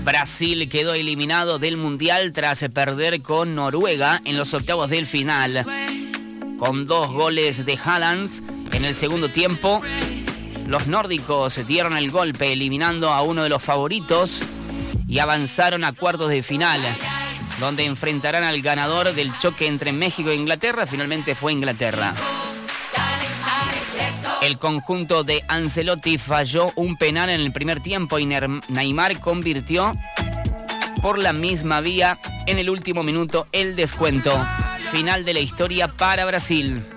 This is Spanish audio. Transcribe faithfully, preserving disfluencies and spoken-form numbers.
Brasil quedó eliminado del Mundial tras perder con Noruega en los octavos del final. Con dos goles de Haaland en el segundo tiempo, los nórdicos dieron el golpe eliminando a uno de los favoritos y avanzaron a cuartos de final, donde enfrentarán al ganador del choque entre México e Inglaterra. Finalmente fue Inglaterra. El conjunto de Ancelotti falló un penal en el primer tiempo y Neymar convirtió por la misma vía en el último minuto el descuento. Final de la historia para Brasil.